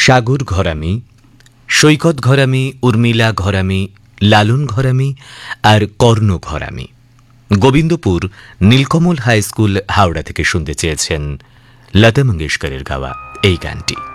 সাগর ঘরামি, সৈকত ঘরামি, উর্মিলা ঘরামি, লালন ঘরামি আর কর্ণ ঘরামি Gobindapur Nilkamal high school Howrah থেকে শুনতে চেয়েছেন লতা মঙ্গেশকরের গাওয়া এই গানটি।